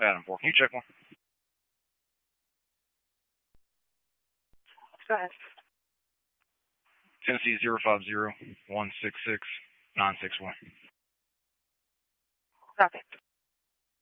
Adam 4. Can you check one? Go ahead. Tennessee 050-166-961. Copy.